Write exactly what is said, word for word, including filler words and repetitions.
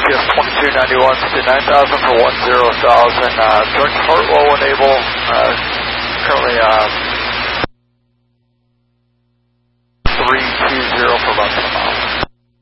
S twenty-two ninety-one to nine thousand for one zero thousand. Uh, direct Hartwell enable. Uh, currently uh, three